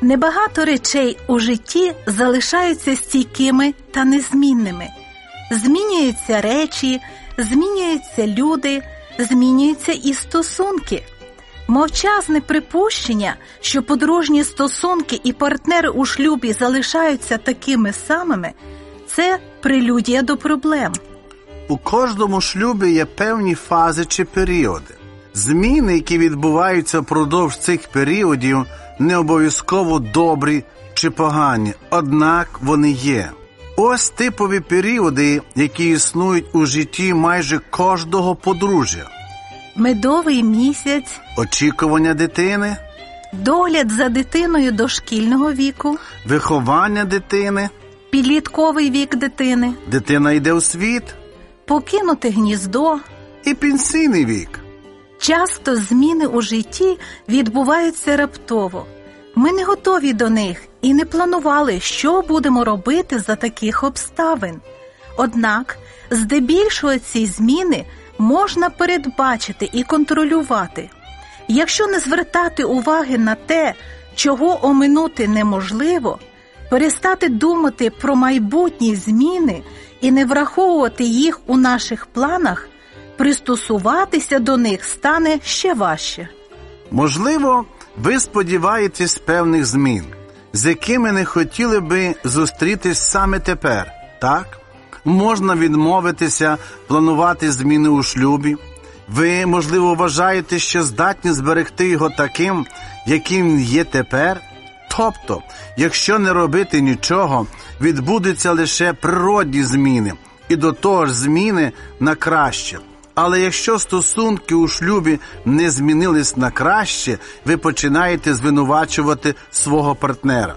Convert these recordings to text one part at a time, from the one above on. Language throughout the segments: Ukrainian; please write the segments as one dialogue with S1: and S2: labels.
S1: Небагато речей у житті залишаються стійкими та незмінними. Змінюються речі, змінюються люди, змінюються і стосунки. Мовчазне припущення, що подружні стосунки і партнери у шлюбі залишаються такими самими – це прелюдія до проблем.
S2: У кожному шлюбі є певні фази чи періоди. Зміни, які відбуваються впродовж цих періодів, не обов'язково добрі чи погані, однак вони є. Ось типові періоди, які існують у житті майже кожного подружжя.
S1: Медовий місяць,
S2: Очікування дитини,
S1: догляд за дитиною дошкільного віку,
S2: виховання дитини,
S1: підлітковий вік дитини,
S2: дитина йде у світ
S1: покинуте гніздо.
S2: і пенсійний вік.
S1: Часто зміни у житті відбуваються раптово. Ми не готові до них і не планували, що будемо робити за таких обставин. Однак, здебільшого ці зміни можна передбачити і контролювати. Якщо не звертати уваги на те, чого оминути неможливо, перестати думати про майбутні зміни і не враховувати їх у наших планах, пристосуватися до них стане ще важче.
S2: Можливо, ви сподіваєтесь певних змін, з якими не хотіли би зустрітись саме тепер, так? Можна відмовитися планувати зміни у шлюбі. Ви, можливо, вважаєте, що здатні зберегти його таким, яким він є тепер? Тобто, якщо не робити нічого, відбудуться лише природні зміни, і до того ж зміни на краще. Але якщо стосунки у шлюбі не змінились на краще, ви починаєте звинувачувати свого партнера.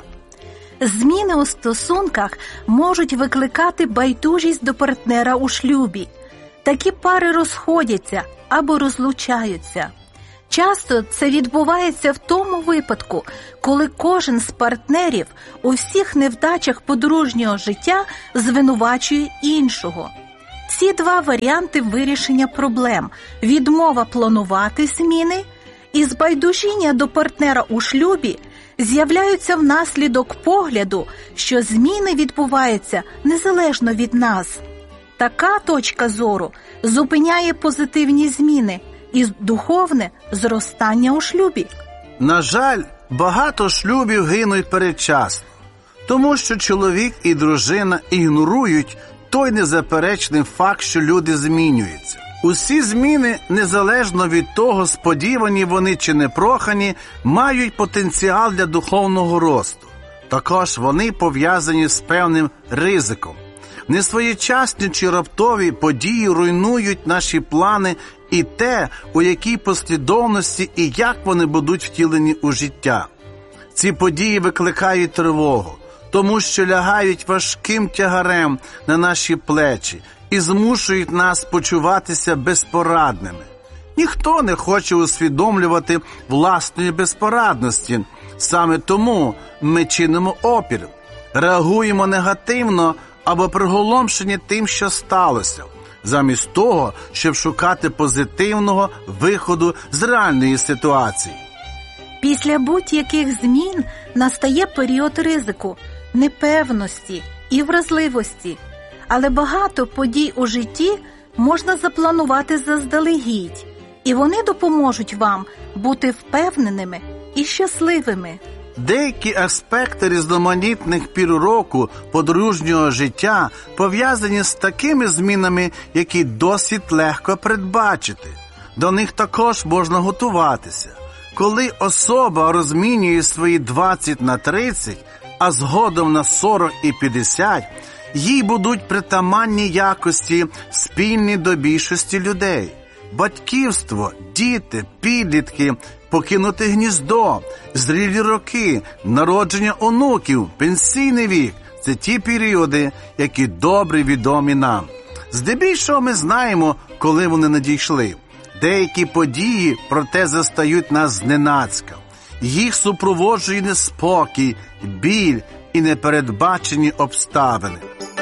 S1: Зміни у стосунках можуть викликати байдужість до партнера у шлюбі. Такі пари розходяться або розлучаються. Часто це відбувається в тому випадку, коли кожен з партнерів у всіх невдачах подружнього життя звинувачує іншого. Ці два варіанти вирішення проблем – відмова планувати зміни і збайдужіння до партнера у шлюбі – з'являються внаслідок погляду, що зміни відбуваються незалежно від нас. Така точка зору зупиняє позитивні зміни і духовне зростання у шлюбі.
S2: На жаль, багато шлюбів гинуть передчасно, тому що чоловік і дружина ігнорують той незаперечний факт, що люди змінюються. Усі зміни, незалежно від того, сподівані вони чи непрохані, мають потенціал для духовного росту. Також вони пов'язані з певним ризиком. Несвоєчасні чи раптові події руйнують наші плани і те, у якій послідовності і як вони будуть втілені у життя. Ці події викликають тривогу, тому що лягають важким тягарем на наші плечі і змушують нас почуватися безпорадними. Ніхто не хоче усвідомлювати власної безпорадності. Саме тому ми чинимо опір, реагуємо негативно або приголомшені тим, що сталося, замість того, щоб шукати позитивного виходу з реальної ситуації.
S1: Після будь-яких змін настає період ризику, непевності і вразливості. Але багато подій у житті можна запланувати заздалегідь, і вони допоможуть вам бути впевненими і щасливими.
S2: Деякі аспекти різноманітних пір року подружнього життя пов'язані з такими змінами, які досить легко передбачити. До них також можна готуватися. Коли особа розмінює свої 20 на 30, а згодом на 40 і 50, їй будуть притаманні якості, спільні до більшості людей. Батьківство, діти, підлітки, покинуте гніздо, зрілі роки, народження онуків, пенсійний вік – це ті періоди, які добре відомі нам. Здебільшого ми знаємо, коли вони надійшли. Деякі події, проте, застають нас зненацька. Їх супроводжує неспокій, біль і непередбачені обставини.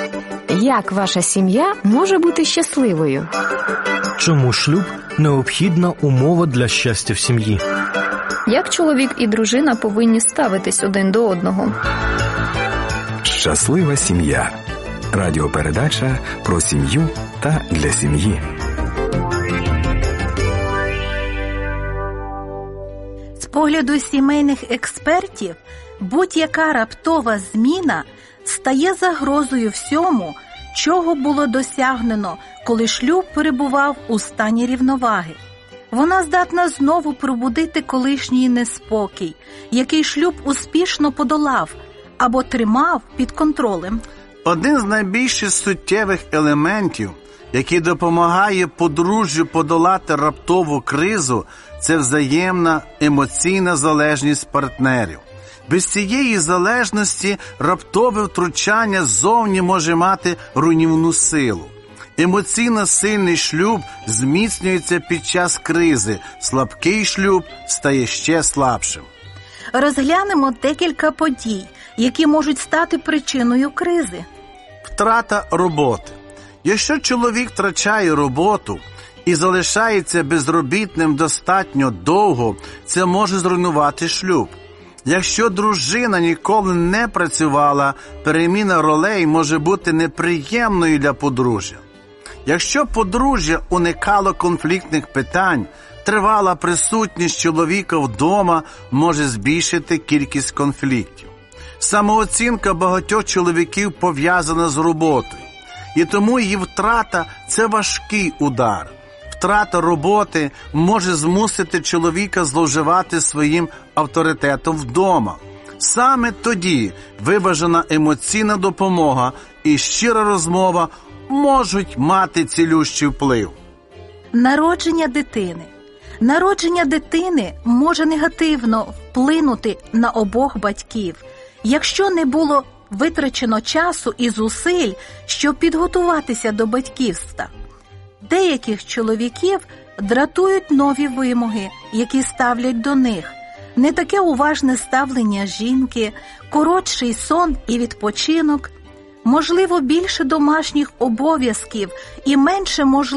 S3: Як ваша сім'я може бути щасливою?
S4: Чому шлюб – необхідна умова для щастя в сім'ї?
S3: Як чоловік і дружина повинні ставитись один до одного?
S4: Щаслива сім'я. Радіопередача про сім'ю та для сім'ї.
S1: З погляду сімейних експертів, будь-яка раптова зміна стає загрозою всьому, чого було досягнено, коли шлюб перебував у стані рівноваги. Вона здатна знову пробудити колишній неспокій, який шлюб успішно подолав або тримав під контролем.
S2: Один з найбільш суттєвих елементів, який допомагає подружжю подолати раптову кризу, це взаємна емоційна залежність партнерів. Без цієї залежності раптове втручання ззовні може мати руйнівну силу. Емоційно сильний шлюб зміцнюється під час кризи, слабкий шлюб стає ще слабшим.
S1: Розглянемо декілька подій, які можуть стати причиною кризи.
S2: Втрата роботи. Якщо чоловік втрачає роботу і залишається безробітним достатньо довго, це може зруйнувати шлюб. Якщо дружина ніколи не працювала, переміна ролей може бути неприємною для подружжя. Якщо подружжя уникало конфліктних питань, тривала присутність чоловіка вдома може збільшити кількість конфліктів. Самооцінка багатьох чоловіків пов'язана з роботою, і тому її втрата – це важкий удар. Втрата роботи може змусити чоловіка зловживати своїм авторитетом вдома. Саме тоді виважена емоційна допомога і щира розмова можуть мати цілющий вплив.
S1: Народження дитини. Народження дитини може негативно вплинути на обох батьків, якщо не було витрачено часу і зусиль, щоб підготуватися до батьківства. Деяких чоловіків дратують нові вимоги, які ставлять до них. Не таке уважне ставлення жінки, коротший сон і відпочинок, можливо, більше домашніх обов'язків і менше можливості